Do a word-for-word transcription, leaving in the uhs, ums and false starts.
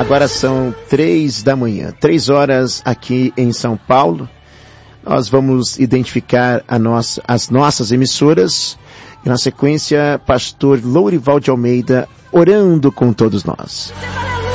Agora são três da manhã, três horas aqui em São Paulo. Nós vamos identificar a nossa, as nossas emissoras e na sequência, pastor Lourival de Almeida orando com todos nós.